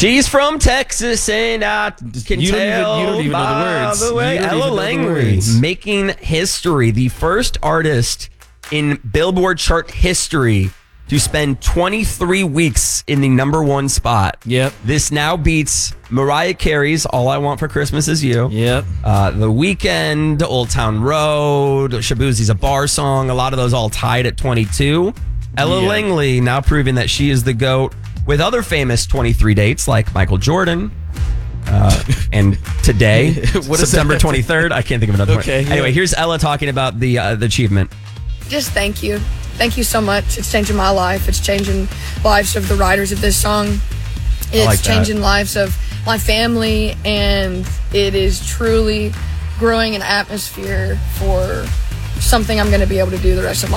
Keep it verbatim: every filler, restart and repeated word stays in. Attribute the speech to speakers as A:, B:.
A: She's from Texas, and I can
B: You don't
A: tell
B: even- you don't even know the
A: by
B: words.
A: the way.
B: You don't
A: Ella
B: even know the
A: Langley
B: words.
A: making history, the first artist in Billboard chart history to spend twenty-three weeks in the number one spot.
B: Yep.
A: This now beats Mariah Carey's "All I Want for Christmas Is You."
B: Yep.
A: Uh, The Weeknd, Old Town Road, Shabuzi's a bar song. A lot of those all tied at twenty-two. Ella
B: Yeah.
A: Langley now proving that she is the GOAT with other famous twenty-three dates like Michael Jordan. Uh, and today,
B: What is
A: September
B: that?
A: twenty-third. I can't think of another
B: Okay,
A: one. Anyway,
B: yeah.
A: here's Ella talking about the uh, the achievement.
C: Just thank you. Thank you so much. It's changing my life. It's changing lives of the writers of this song. It's
A: like that.
C: changing lives of my family, and it is truly growing an atmosphere for something I'm going to be able to do the rest of my life.